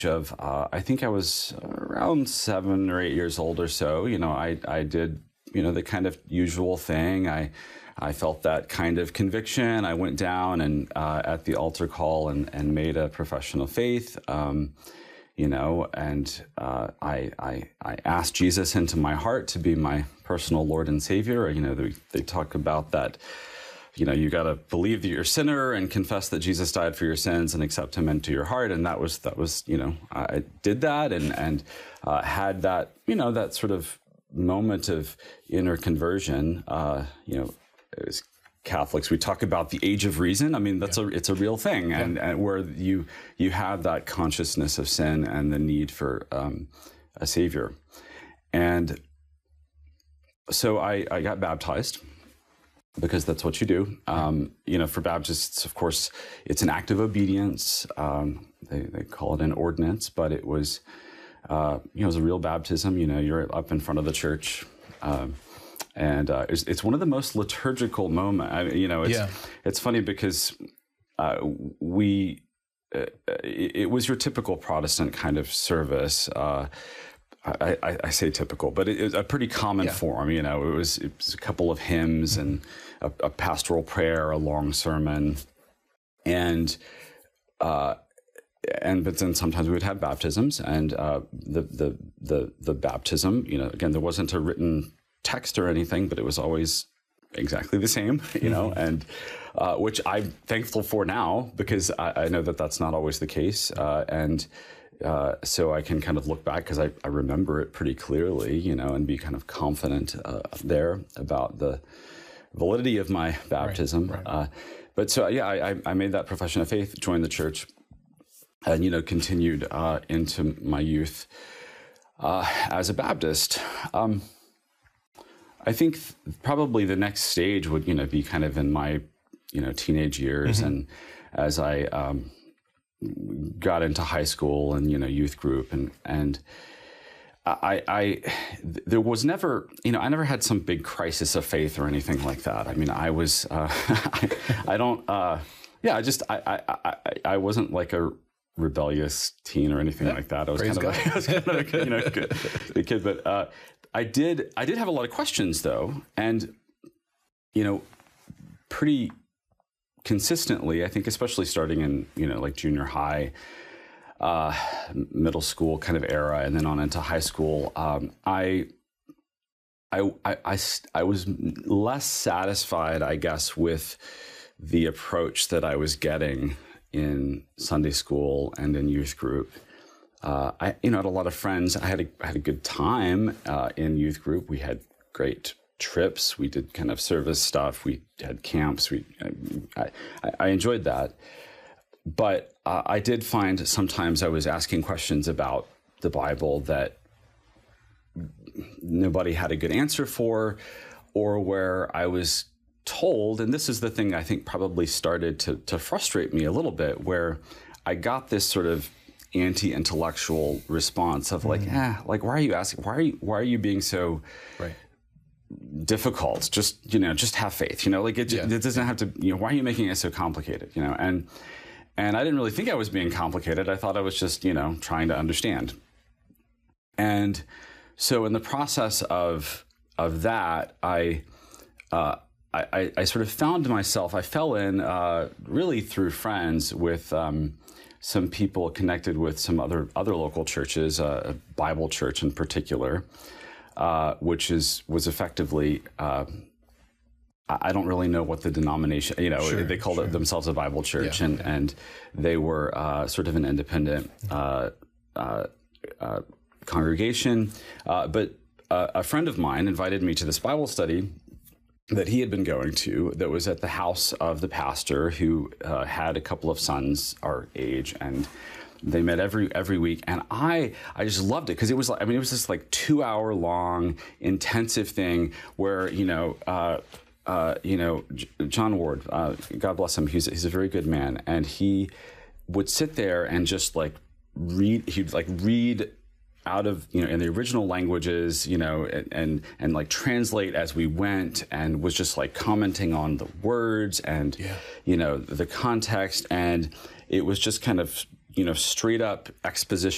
of, I think I was around 7 or 8 years old or so. I did, the kind of usual thing. I felt that kind of conviction. I went down and at the altar call and made a profession of faith. I asked Jesus into my heart to be my personal Lord and Savior. They talk about that. You got to believe that you're a sinner and confess that Jesus died for your sins and accept him into your heart. And that was, I did that and had that, that sort of moment of inner conversion. As Catholics, we talk about the age of reason. I mean, it's a real thing. And where you have that consciousness of sin and the need for a savior. And so I got baptized, because that's what you do. For Baptists, of course, it's an act of obedience. They call it an ordinance, but it was, it was a real baptism. You're up in front of the church, and it's one of the most liturgical moments. It's funny because it was your typical Protestant kind of service. I say typical, but it was a pretty common form. It was a couple of hymns and a pastoral prayer, a long sermon, but then sometimes we would have baptisms, and the baptism. Again, there wasn't a written text or anything, but it was always exactly the same. And which I'm thankful for now, because I know that that's not always the case, so I can kind of look back because I remember it pretty clearly, and be kind of confident there about the validity of my baptism. Right. But so, I made that profession of faith, joined the church, and, continued into my youth as a Baptist. I think probably the next stage would, be kind of in my, teenage years. And as I got into high school and, youth group and there was never, I never had some big crisis of faith or anything like that. I mean, I was, I wasn't like a rebellious teen or anything like that. I was kind of a good kid, but I did have a lot of questions though. And, pretty consistently, I think, especially starting in, like junior high, middle school kind of era, and then on into high school, I was less satisfied, I guess, with the approach that I was getting in Sunday school and in youth group. I had a lot of friends. I had a good time in youth group. We had great trips. We did kind of service stuff. We had camps. I enjoyed that. But I did find sometimes I was asking questions about the Bible that nobody had a good answer for, or where I was told, and this is the thing I think probably started to frustrate me a little bit, where I got this sort of anti-intellectual response of like, why are you asking? Why are you being so difficult? Just have faith. It doesn't have to. Why are you making it so complicated? And I didn't really think I was being complicated. I thought I was just trying to understand. And so in the process of that, I sort of found myself. I fell in really through friends with some people connected with some other local churches, a Bible church in particular, which was effectively. I don't really know what the denomination. They called it themselves a Bible church, and they were sort of an independent congregation. But a friend of mine invited me to this Bible study that he had been going to, that was at the house of the pastor, who had a couple of sons our age, and they met every week. And I just loved it, because it was like, it was this like 2-hour long intensive thing where John Ward, God bless him, he's a very good man, and he would sit there and just like read. He'd like read out of in the original languages, and like translate as we went, and was just like commenting on the words and the context, and it was just kind of straight up exposition